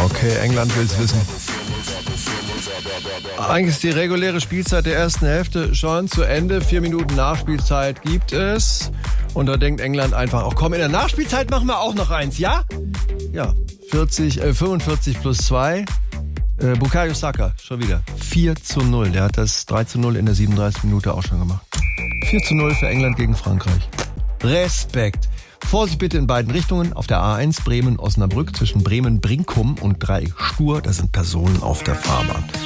Okay, England will's wissen. Eigentlich ist die reguläre Spielzeit der ersten Hälfte schon zu Ende. 4 Minuten Nachspielzeit gibt es. Und da denkt England einfach, ach komm, in der Nachspielzeit machen wir auch noch eins, ja? Ja, 45 plus 2. Bukayo Saka, schon wieder. 4:0. Der hat das 3:0 in der 37. Minute auch schon gemacht. 4:0 für England gegen Frankreich. Respekt. Vorsicht bitte in beiden Richtungen. Auf der A1 Bremen-Osnabrück zwischen Bremen-Brinkum und Dreieck Stur. Da sind Personen auf der Fahrbahn.